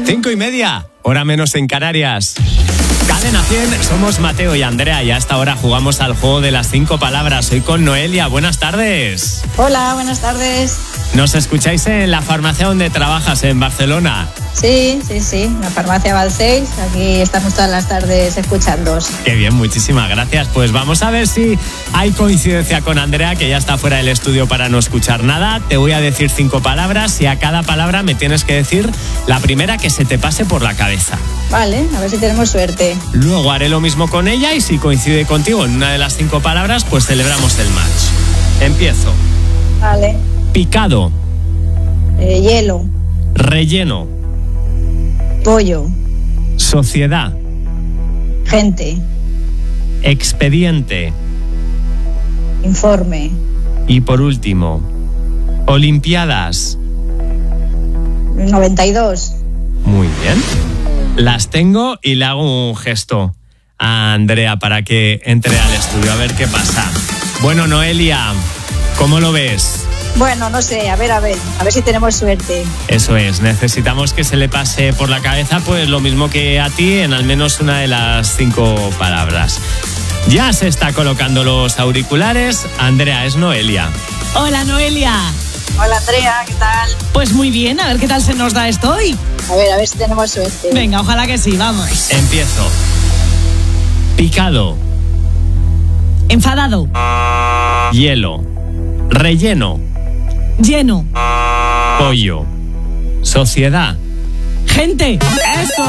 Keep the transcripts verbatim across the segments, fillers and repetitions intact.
Cinco y media, hora menos en Canarias. Cadena cien, somos Mateo y Andrea y a esta hora jugamos al juego de las cinco palabras. Hoy con Noelia, buenas tardes. Hola, buenas tardes. ¿Nos escucháis en la farmacia donde trabajas, en Barcelona? Sí, sí, sí, la farmacia Balcells. Aquí estamos todas las tardes escuchándoos. Qué bien, muchísimas gracias. Pues vamos a ver si hay coincidencia con Andrea, que ya está fuera del estudio para no escuchar nada. Te voy a decir cinco palabras y a cada palabra me tienes que decir la primera que se te pase por la cabeza. Vale, a ver si tenemos suerte. Luego haré lo mismo con ella y si coincide contigo en una de las cinco palabras, pues celebramos el match. Empiezo. Vale. Picado. Eh, hielo. Relleno. Pollo. Sociedad. Gente. Expediente. Informe. Y por último, Olimpiadas. noventa y dos. Muy bien. Las tengo y le hago un gesto a Andrea para que entre al estudio a ver qué pasa. Bueno, Noelia, ¿cómo lo ves? Bueno, no sé, a ver, a ver, a ver si tenemos suerte. Eso es, necesitamos que se le pase por la cabeza pues lo mismo que a ti en al menos una de las cinco palabras. Ya se está colocando los auriculares. Andrea, es Noelia. Hola, Noelia. Hola, Andrea, ¿qué tal? Pues muy bien, a ver qué tal se nos da esto hoy. A ver, a ver si tenemos suerte. Venga, ojalá que sí, vamos. Empiezo. Picado. Enfadado. Hielo. Relleno. Lleno. Pollo. Sociedad. Gente. ¡Eso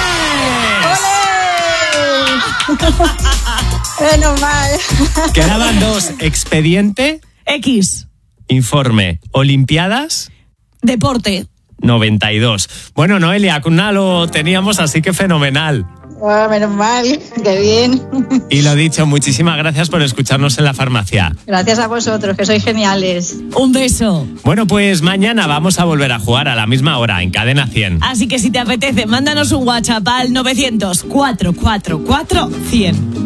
¡Ole! Menos mal. Quedaban dos. Expediente. X. Informe. Olimpiadas. Deporte. noventa y dos. Bueno, Noelia, con una lo teníamos, así que fenomenal. Oh, menos mal, qué bien. Y lo dicho, muchísimas gracias por escucharnos en la farmacia. Gracias a vosotros, que sois geniales. Un beso. Bueno, pues mañana vamos a volver a jugar a la misma hora en Cadena cien. Así que si te apetece, mándanos un WhatsApp al novecientos, cuatrocientos cuarenta y cuatro, cien.